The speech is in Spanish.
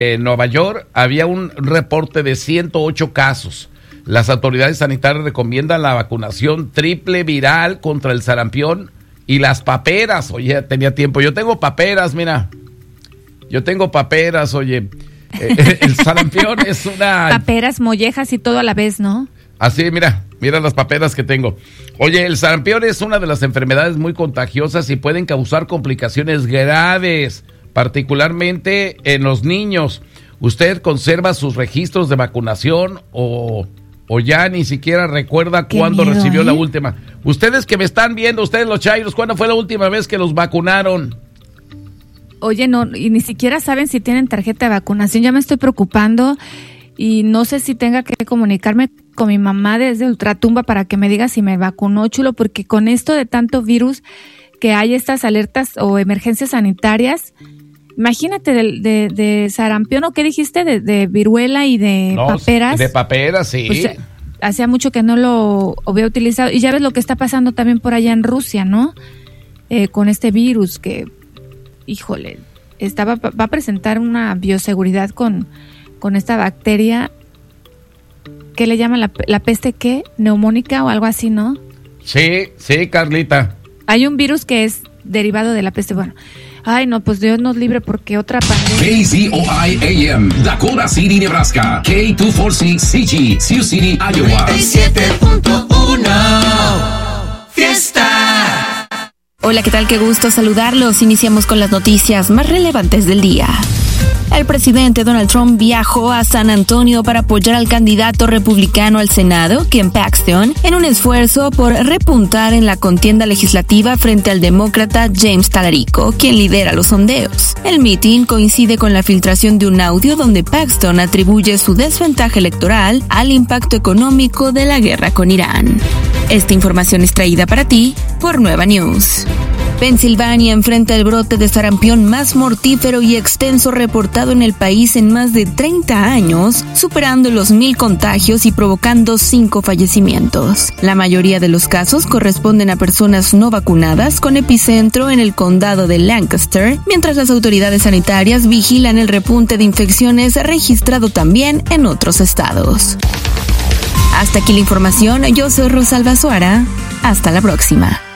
en Nueva York había un reporte de 108 casos. Las autoridades sanitarias recomiendan la vacunación triple viral contra el sarampión y las paperas. Oye, tenía tiempo. Yo tengo paperas, mira. Oye. El sarampión es una... Paperas, mollejas y todo a la vez, ¿no? Así, mira las paperas que tengo. Oye, el sarampión es una de las enfermedades muy contagiosas y pueden causar complicaciones graves, particularmente en los niños. ¿Usted conserva sus registros de vacunación o ya ni siquiera recuerda cuándo recibió la última? Ustedes que me están viendo, ustedes los chairos, ¿cuándo fue la última vez que los vacunaron? Oye, no, y ni siquiera saben si tienen tarjeta de vacunación. Ya me estoy preocupando y no sé si tenga que comunicarme con mi mamá desde Ultratumba para que me diga si me vacunó, chulo, porque con esto de tanto virus que hay estas alertas o emergencias sanitarias, imagínate de sarampión, ¿o qué dijiste? De viruela y de paperas. De paperas, sí. Pues, hacía mucho que no lo había utilizado. Y ya ves lo que está pasando también por allá en Rusia, ¿no? Con este virus que, híjole, va a presentar una bioseguridad con esta bacteria. ¿Qué le llaman? ¿La peste qué? ¿Neumónica o algo así, no? Sí, Carlita. Hay un virus que es derivado de la peste. Bueno, ay, no, pues Dios nos libre porque otra pandemia. KZOI AM, Dakota City, Nebraska. K246CG, Sioux City, Iowa. 97.1 Fiesta. Hola, ¿qué tal? Qué gusto saludarlos. Iniciamos con las noticias más relevantes del día. El presidente Donald Trump viajó a San Antonio para apoyar al candidato republicano al Senado, Ken Paxton, en un esfuerzo por repuntar en la contienda legislativa frente al demócrata James Talarico, quien lidera los sondeos. El mitin coincide con la filtración de un audio donde Paxton atribuye su desventaja electoral al impacto económico de la guerra con Irán. Esta información es traída para ti por Nueva News. Pensilvania enfrenta el brote de sarampión más mortífero y extenso reportado en el país en más de 30 años, superando los 1,000 contagios y provocando 5 fallecimientos. La mayoría de los casos corresponden a personas no vacunadas, con epicentro en el condado de Lancaster, mientras las autoridades sanitarias vigilan el repunte de infecciones registrado también en otros estados. Hasta aquí la información. Yo soy Rosalba Suara. Hasta la próxima.